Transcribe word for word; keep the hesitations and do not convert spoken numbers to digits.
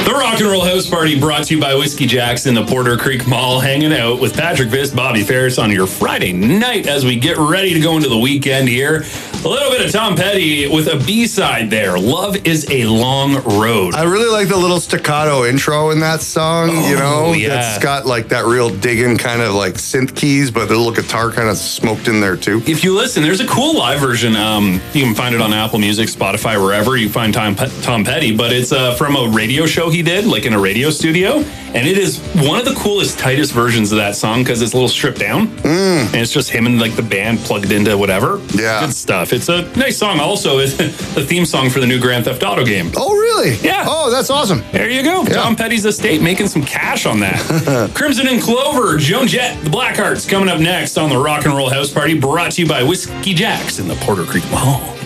The Rock and Roll House Party brought to you by Whiskey Jacks in the Porter Creek Mall, hanging out with Patrick Vist, Bobby Ferris on your Friday night as we get ready to go into the weekend here. A little bit of Tom Petty with a B-side there. Love is a long road. I really like the little staccato intro in that song, oh, you know? Yeah. It's got like that real digging kind of like synth keys, but the little guitar kind of smoked in there too. If you listen, there's a cool live version. Um, you can find it on Apple Music, Spotify, wherever you find Tom, Tom Petty, but it's uh, from a radio show he did, like in a radio studio. And it is one of the coolest, tightest versions of that song because it's a little stripped down. Mm. And it's just him and like the band plugged into whatever. Yeah. Good stuff. It's a nice song. Also, it's the theme song for the new Grand Theft Auto game. Oh, really? Yeah. Oh, that's awesome. There you go. Yeah. Tom Petty's estate making some cash on that. Crimson and Clover, Joan Jett, the Blackhearts coming up next on the Rock and Roll House Party, brought to you by Whiskey Jacks in the Porter Creek Mall.